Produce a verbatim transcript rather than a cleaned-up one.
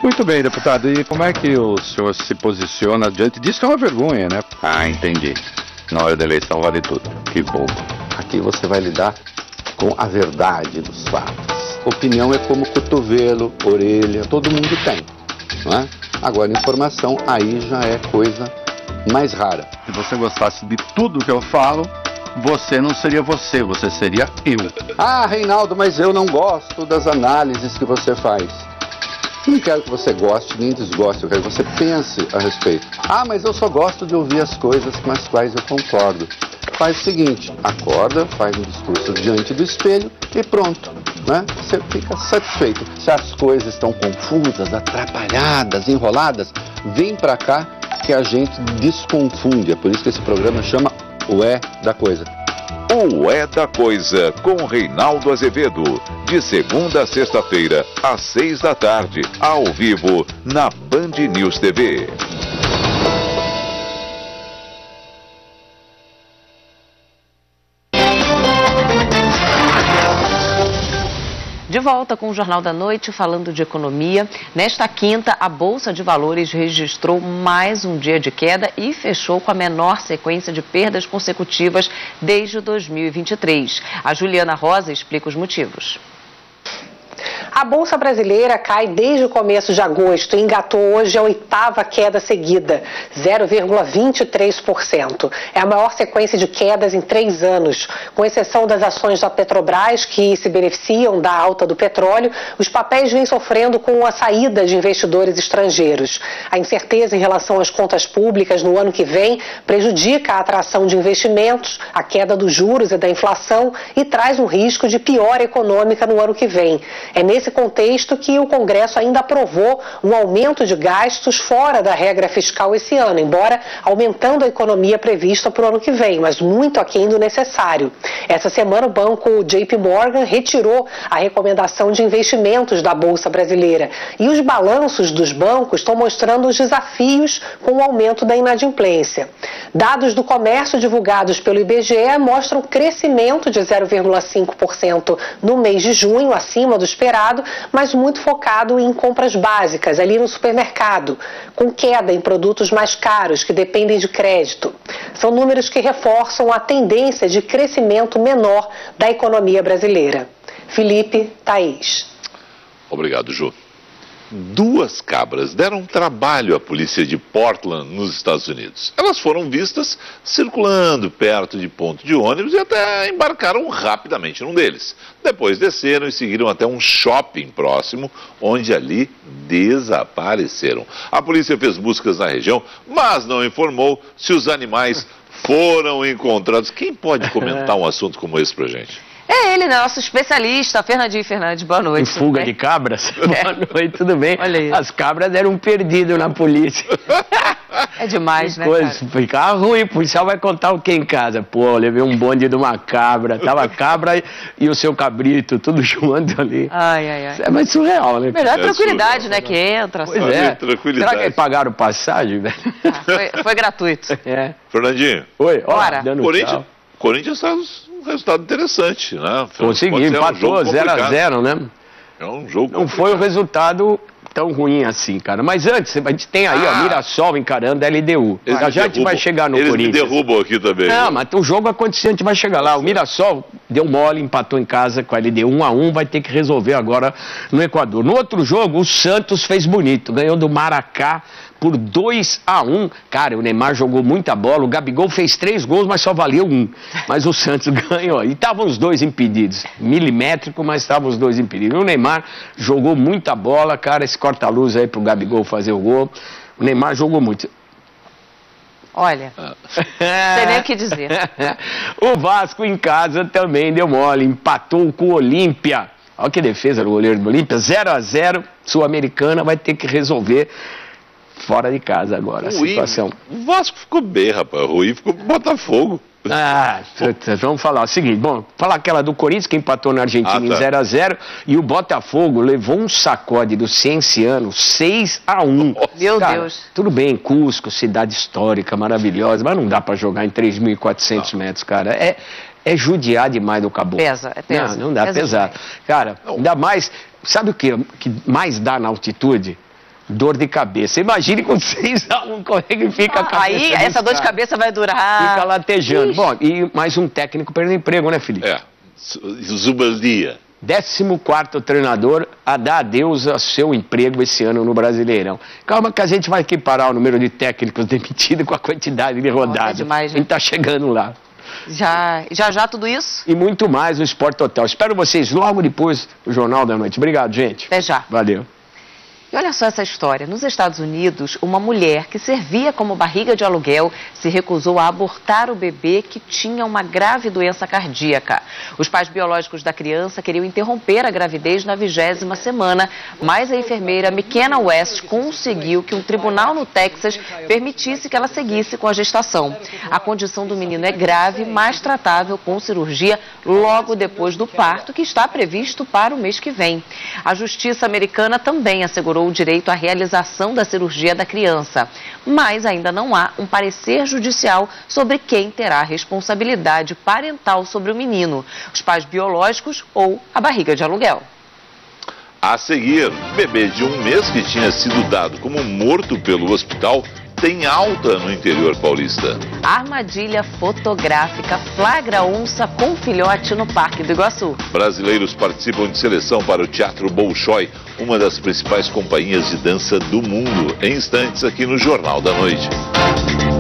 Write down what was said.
Muito bem, deputado. E como é que o senhor se posiciona diante disso? Que é uma vergonha, né? Ah, entendi. Na hora da eleição vale tudo. Que bobo. Aqui você vai lidar com a verdade dos fatos. Opinião é como cotovelo, orelha, todo mundo tem, não é? Agora, informação aí já é coisa mais rara. Se você gostasse de tudo que eu falo, você não seria você, você seria eu. Ah, Reinaldo, mas eu não gosto das análises que você faz. Não quero que você goste nem desgoste, eu quero que você pense a respeito. Ah, mas eu só gosto de ouvir as coisas com as quais eu concordo. Faz o seguinte, acorda, faz um discurso diante do espelho e pronto, né? Você fica satisfeito. Se as coisas estão confusas, atrapalhadas, enroladas, vem pra cá que a gente desconfunde. É por isso que esse programa chama O É da Coisa. O É da Coisa, com Reinaldo Azevedo, de segunda a sexta-feira, às seis da tarde, ao vivo, na Band News T V. De volta com o Jornal da Noite, falando de economia. Nesta quinta, a Bolsa de Valores registrou mais um dia de queda e fechou com a menor sequência de perdas consecutivas desde dois mil e vinte e três. A Juliana Rosa explica os motivos. A Bolsa Brasileira cai desde o começo de agosto e engatou hoje a oitava queda seguida, zero vírgula vinte e três por cento. É a maior sequência de quedas em três anos. Com exceção das ações da Petrobras, que se beneficiam da alta do petróleo, os papéis vêm sofrendo com a saída de investidores estrangeiros. A incerteza em relação às contas públicas no ano que vem prejudica a atração de investimentos, a queda dos juros e da inflação e traz um risco de piora econômica no ano que vem. É nesse contexto que o Congresso ainda aprovou um aumento de gastos fora da regra fiscal esse ano, embora aumentando a economia prevista para o ano que vem, mas muito aquém do necessário. Essa semana o banco J P Morgan retirou a recomendação de investimentos da Bolsa Brasileira e os balanços dos bancos estão mostrando os desafios com o aumento da inadimplência. Dados do comércio divulgados pelo I B G E mostram crescimento de zero vírgula cinco por cento no mês de junho, acima do esperado, mas muito focado em compras básicas, ali no supermercado, com queda em produtos mais caros que dependem de crédito. São números que reforçam a tendência de crescimento menor da economia brasileira. Felipe, Thaís. Obrigado, Ju. Duas cabras deram trabalho à polícia de Portland, nos Estados Unidos. Elas foram vistas circulando perto de ponto de ônibus e até embarcaram rapidamente num deles. Depois desceram e seguiram até um shopping próximo, onde ali desapareceram. A polícia fez buscas na região, mas não informou se os animais foram encontrados. Quem pode comentar um assunto como esse pra gente? É ele, nosso especialista, Fernandinho Fernandes. Boa noite. Em fuga de cabras? É. Boa noite, tudo bem? Olha aí. As cabras eram perdidas na polícia. É demais, que né, coisa, cara? Ficar ruim, o policial vai contar o que em casa? Pô, eu levei um bonde de uma cabra, tava a cabra e, e o seu cabrito, tudo junto ali. Ai, ai, ai. É mais surreal, né? Melhor É tranquilidade, surreal, né, que entra. Pois assim. é. Tranquilidade. Será que pagaram passagem, velho? Ah, foi, foi gratuito. É. Fernandinho, Oi, ó, Bora. dando Corinthians, tchau. Corinthians faz um resultado interessante, né? Consegui, Pode ser um empatou jogo zero a complicado. zero, né? É um jogo Não foi um complicado. resultado tão ruim assim, cara. Mas antes, a gente tem aí, Ah. ó, Mirassol encarando a L D U. Eles Já me já a gente derrubam. vai chegar no Eles Corinthians. me derrubam aqui também. Não, mas o jogo aconteceu, a gente vai chegar lá. O Mirassol deu mole, empatou em casa com a L D U um a um, vai ter que resolver agora no Equador. No outro jogo, o Santos fez bonito, ganhou do Maracá por dois a um. Cara, o Neymar jogou muita bola, o Gabigol fez três gols, mas só valeu um. Mas o Santos ganhou. E estavam os dois impedidos. Milimétrico, mas estavam os dois impedidos. O Neymar jogou muita bola, cara, esse corta-luz aí pro Gabigol fazer o gol. O Neymar jogou muito. Olha, não sei nem o que dizer. O Vasco em casa também deu mole, empatou com o Olímpia. Olha que defesa do goleiro do Olímpia, zero a zero, Sul-Americana vai ter que resolver fora de casa agora a Ruim. situação. O Vasco ficou bem, rapaz. O Rui ficou pro Botafogo. Ah, vamos falar o seguinte, bom, falar aquela do Corinthians que empatou na Argentina Ah, tá. em zero a zero e o Botafogo levou um sacode do Cienciano seis a um. Meu Cara, Deus. tudo bem, Cusco, cidade histórica, maravilhosa, mas não dá pra jogar em três mil e quatrocentos metros, cara. É, é judiar demais do caboclo. Pesa, é pesa. Não, não dá, Pesa pesado. Cara, ainda mais, sabe o que, que mais dá na altitude? dor de cabeça. Imagine com seis a um como é que fica a cabeça. Aí essa dor de cabeça vai durar... Fica latejando. Ixi. Bom, e mais um técnico perdeu emprego, né, Felipe? É, Zubaldia. décimo quarto treinador a dar adeus ao seu emprego esse ano no Brasileirão. Calma que a gente vai equiparar o número de técnicos demitidos com a quantidade de rodadas. É demais, a gente está chegando lá. Já, já, já tudo isso? E muito mais no Esporte Total. Espero vocês logo depois do Jornal da Noite. Obrigado, gente. Até já. Valeu. E olha só essa história. Nos Estados Unidos, uma mulher que servia como barriga de aluguel se recusou a abortar o bebê que tinha uma grave doença cardíaca. Os pais biológicos da criança queriam interromper a gravidez na vigésima semana, mas a enfermeira McKenna West conseguiu que um tribunal no Texas permitisse que ela seguisse com a gestação. A condição do menino é grave, mas tratável com cirurgia logo depois do parto, que está previsto para o mês que vem. A justiça americana também assegurou o direito à realização da cirurgia da criança, mas ainda não há um parecer judicial sobre quem terá a responsabilidade parental sobre o menino, os pais biológicos ou a barriga de aluguel. A seguir, bebê de um mês que tinha sido dado como morto pelo hospital tem alta no interior paulista. Armadilha fotográfica flagra onça com filhote no Parque do Iguaçu. Brasileiros participam de seleção para o Teatro Bolshoi, uma das principais companhias de dança do mundo. Em instantes aqui no Jornal da Noite.